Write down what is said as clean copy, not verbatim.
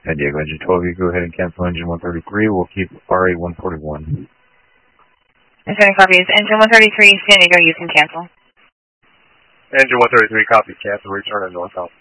San Diego engine 12, you go ahead and cancel engine 133. We'll keep RA 141. Insurance copies. Engine 133, San Diego, you can cancel. Engine 133, copies, cancel, return to North South.